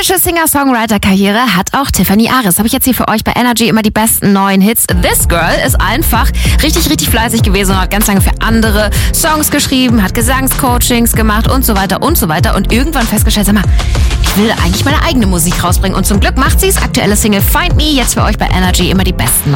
Klassische Singer-Songwriter-Karriere hat auch Tiffany Aris. Habe ich jetzt hier für euch bei Energy immer die besten neuen Hits. This Girl ist einfach richtig fleißig gewesen und hat ganz lange für andere Songs geschrieben, hat Gesangscoachings gemacht und so weiter und so weiter und irgendwann festgestellt, sag mal, ich will eigentlich meine eigene Musik rausbringen und zum Glück macht sie es. Aktuelle Single Find Me, jetzt für euch bei Energy immer die besten